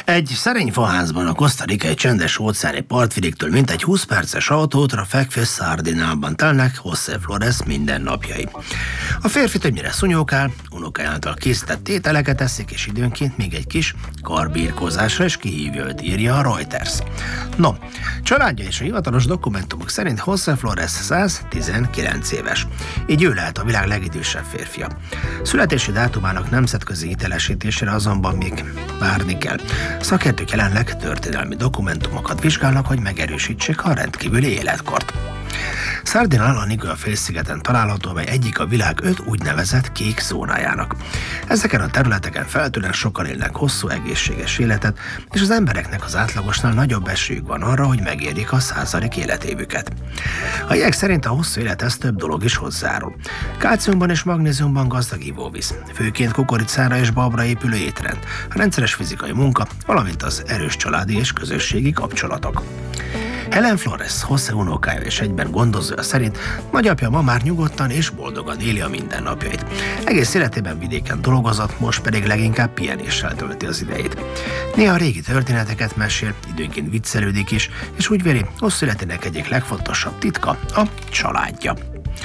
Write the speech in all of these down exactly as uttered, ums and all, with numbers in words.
Egy szerény faházban a kosztarikai csendes óceáni partvidéktől mintegy húsz perces autóútra fekvő Sardinában telnek José Flores mindennapjai. A férfi többnyire szunyókál, unokájától készített ételeket eszik, és időnként még egy kis karbírkozásra is kihívja őt, írja a Reuters. No, családja és a hivatalos dokumentumok szerint José Flores száz tizenkilenc éves. Így ő lehet a világ legidősebb férfia. Születési dátumának nemzetközi hitelesítésére azonban még várni kell. Szakértők jelenleg történelmi dokumentumokat vizsgálnak, hogy megerősítsék a rendkívüli életkort. Sardina a Nicoya félszigeten található, amely egyik a világ öt úgynevezett kék zónájának. Ezeken a területeken feltűnően sokan élnek hosszú, egészséges életet, és az embereknek az átlagosnál nagyobb esélyük van arra, hogy megérik a századik életévüket. A jegyek szerint a hosszú élethez több dolog is hozzájárul. Kálciumban és magnéziumban gazdag ivóvíz, főként kukoricára és babra épülő étrend, a rendszeres fizikai munka, valamint az erős családi és közösségi kapcsolatok. Helen Flores, José unokája és egyben gondozója szerint nagyapja ma már nyugodtan és boldogan éli a mindennapjait. Egész életében vidéken dolgozott, most pedig leginkább pihenéssel tölti az idejét. Néha régi történeteket mesél, időnként viccelődik is, és úgy véli, hosszú életének egyik legfontosabb titka a családja.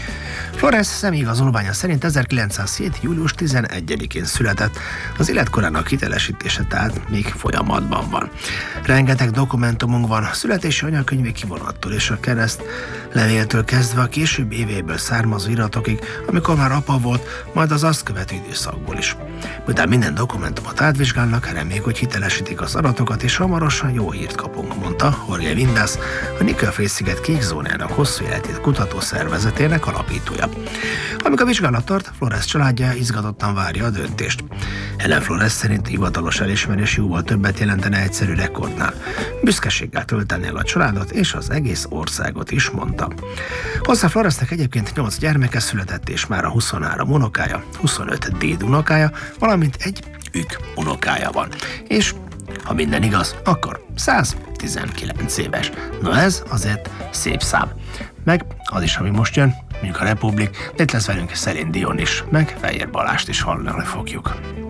Flores személyigazolványa szerint ezerkilencszázhét. július tizenegyedikén született, az életkorának hitelesítése tehát még folyamatban van. Rengeteg dokumentumunk van, születési anyakönyvi kivonattól és a kereszt levéltől kezdve a később évéből származó iratokig, amikor már apa volt, majd az azt követő időszakból is. Miután minden dokumentumot átvizsgálnak, reméljük, hogy hitelesítik az adatokat, és hamarosan jó hírt kapunk, mondta Jorge Vindas, a Nicoya félsziget kék zónájának hosszú életét kutató szervezetének alapítója. Amíg a vizsgálat tart, Flores családja izgatottan várja a döntést. Helen Flores szerint hivatalos elismerés jóval többet jelentene egyszerű rekordnál. Büszkeséggel tölteni el a családot és az egész országot is, mondta. José Floresnek egyébként nyolc gyermeke született, és már a huszonhárom unokája, huszonöt dédunokája, valamint egy ük unokája van. És ha minden igaz, akkor száz tizenkilenc éves. Na ez azért szép szám. Meg az is, ami most jön, mondjuk a Republik, de itt lesz velünk Céline Dion is, meg Fejér Balást is hallani fogjuk.